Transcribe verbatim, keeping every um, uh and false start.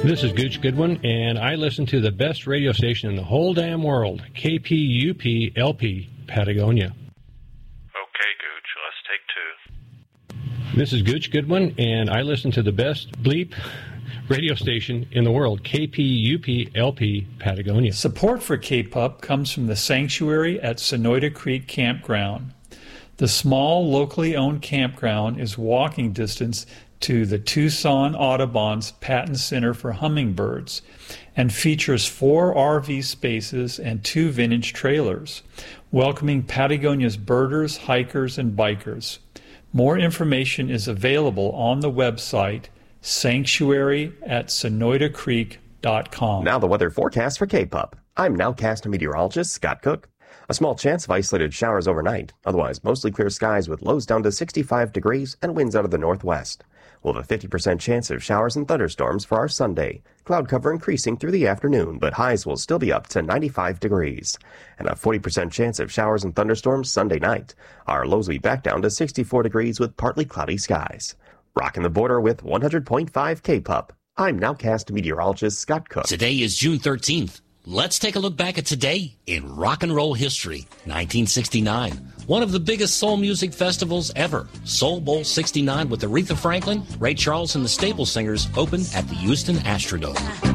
This is Gooch Goodwin, and I listen to the best radio station in the whole damn world, K P U P L P, Patagonia. Okay, Gooch, let's take two. This is Gooch Goodwin, and I listen to the best bleep radio station in the world, K P U P L P, Patagonia. Support for K P U P comes from the sanctuary at Sonoyta Creek Campground. The small, locally owned campground is walking distance to the Tucson Audubon's Patton Center for Hummingbirds and features four R V spaces and two vintage trailers, welcoming Patagonia's birders, hikers, and bikers. More information is available on the website sanctuary at sonoyta creek dot com. Now the weather forecast for K P U P. I'm nowcast meteorologist Scott Cook. A small chance of isolated showers overnight, otherwise mostly clear skies with lows down to sixty-five degrees and winds out of the northwest. We'll have a fifty percent chance of showers and thunderstorms for our Sunday. Cloud cover increasing through the afternoon, but highs will still be up to ninety-five degrees. And a forty percent chance of showers and thunderstorms Sunday night. Our lows will be back down to sixty-four degrees with partly cloudy skies. Rocking the border with one hundred point five K P U P. I'm nowcast meteorologist Scott Cook. Today is June thirteenth. Let's take a look back at today in rock and roll history. nineteen sixty-nine, one of the biggest soul music festivals ever. Soul Bowl sixty-nine with Aretha Franklin, Ray Charles, and the Staple Singers opened at the Houston Astrodome.